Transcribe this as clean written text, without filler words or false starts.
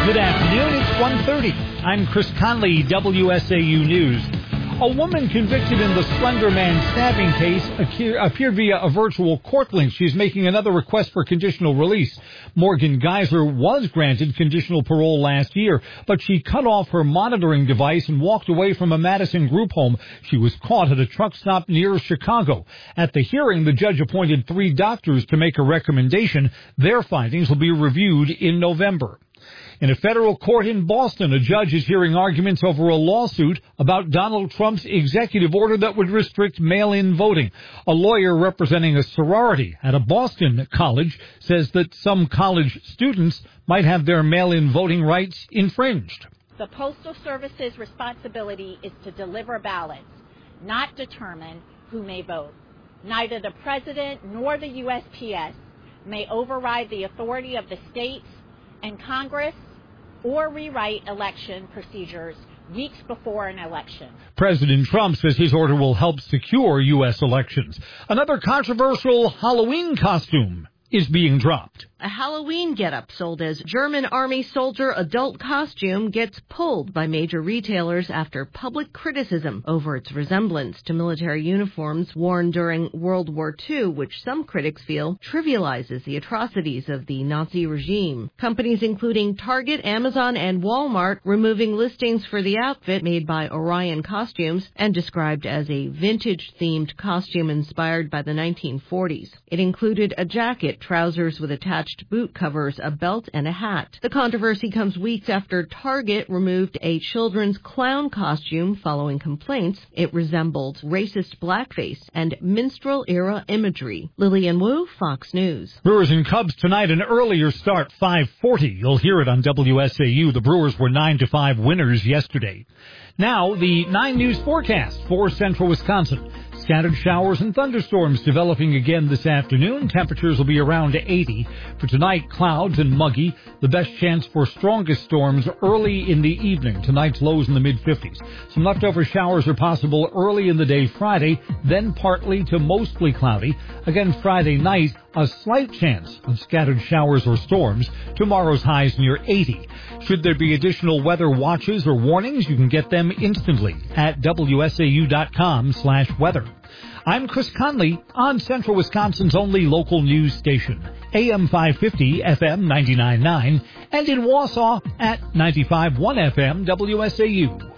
Good afternoon, it's 1:30. I'm Chris Conley, WSAU News. A woman convicted in the Slender Man stabbing case appeared via a virtual court link. She's making another request for conditional release. Morgan Geyser was granted conditional parole last year, but she cut off her monitoring device and walked away from a Madison group home. She was caught at a truck stop near Chicago. At the hearing, the judge appointed 3 doctors to make a recommendation. Their findings will be reviewed in November. In a federal court in Boston, a judge is hearing arguments over a lawsuit about Donald Trump's executive order that would restrict mail-in voting. A lawyer representing a sorority at a Boston college says that some college students might have their mail-in voting rights infringed. The Postal Service's responsibility is to deliver ballots, not determine who may vote. Neither the president nor the USPS may override the authority of the states and Congress or rewrite election procedures weeks before an election. President Trump says his order will help secure U.S. elections. Another controversial Halloween costume is being dropped. A Halloween getup sold as German Army soldier adult costume gets pulled by major retailers after public criticism over its resemblance to military uniforms worn during World War II, which some critics feel trivializes the atrocities of the Nazi regime. Companies including Target, Amazon, and Walmart removing listings for the outfit made by Orion Costumes and described as a vintage-themed costume inspired by the 1940s. It included a jacket, trousers with attached boot covers, a belt, and a hat. The controversy comes weeks after Target removed a children's clown costume following complaints it resembled racist blackface and minstrel-era imagery. Lillian Wu, Fox News. Brewers and Cubs tonight, an earlier start, 5:40. You'll hear it on WSAU. The Brewers were 9-5 winners yesterday. Now, the 9 News forecast for central Wisconsin. Scattered showers and thunderstorms developing again this afternoon. Temperatures will be around 80. For tonight, clouds and muggy. The best chance for strongest storms early in the evening. Tonight's lows in the mid-50s. Some leftover showers are possible early in the day Friday, then partly to mostly cloudy. Again Friday night, a slight chance of scattered showers or storms. Tomorrow's highs near 80. Should there be additional weather watches or warnings, you can get them instantly at WSAU.com/weather. I'm Chris Conley on Central Wisconsin's only local news station, AM 550, FM 99.9, and in Wausau at 95.1 FM WSAU.